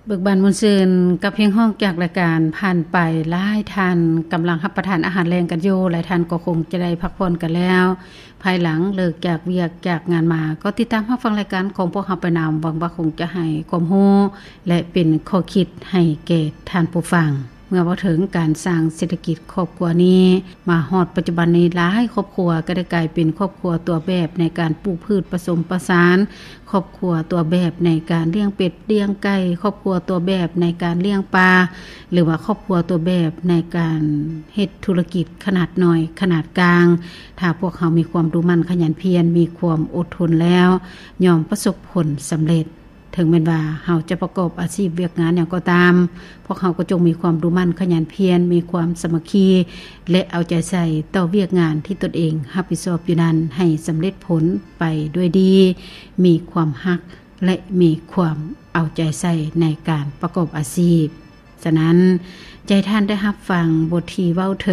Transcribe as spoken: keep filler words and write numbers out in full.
เบิกบานมนซืนกับเพียงห้องจากรายการผ่านไปหลายท่านกำลังรับประทานอาหารแรงกันอยู่หลายท่านก็คงจะได้พักผ่อนกันแล้วภายหลังเลิกจากเวียกจากงานมาก็ติดตามรับฟังรายการของพวกเราไปนำหวังว่าคงจะให้ความรู้และเป็นข้อคิดให้แก่ท่านผู้ฟังเมื่อว่าถึงการสร้างเศรษฐกิจครอบครัวนี้มาฮอดปัจจุบันนี้หลายครอบครัวก็ได้กลายเป็นครอบครัวตัวแบบในการปลูกพืชผสมผสานครอบครัวตัวแบบในการเลี้ยงเป็ดเลี้ยงไก่ครอบครัวตัวแบบในการเลี้ยงปลาหรือว่าครอบครัวตัวแบบในการเฮ็ดธุรกิจขนาดน้อยขนาดกลางถ้าพวกเขามีความรู้มั่นขยันเพียรมีความอดทนแล้วย่อมประสบผลสำเร็จถึงแม้ว่าเฮาจะประกอบอาชีพเวียกงานอย่างก็ตามพวกเขาก็จงมีความรู้มั่นขยันเพียรมีความสามัคคีและเอาใจใส่ต่อเวียกงานที่ตนเองรับผิดชอบอยู่นั้นให้สำเร็จผลไปด้วยดีมีความรักและมีความเอาใจใส่ในการประกอบอาชีพฉะนั้นใจท่านได้รับฟังบทที่เว้า